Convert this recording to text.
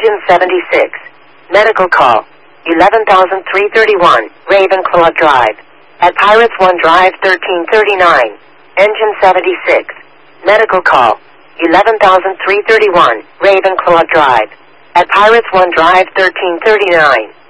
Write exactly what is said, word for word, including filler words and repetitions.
Engine seventy-six. Medical call. eleven thousand three hundred thirty-one, Ravenclaw Drive. At Pirates one Drive thirteen thirty-nine. Engine seventy-six. Medical call. eleven thousand three hundred thirty-one, Ravenclaw Drive. At Pirates one Drive thirteen thirty-nine.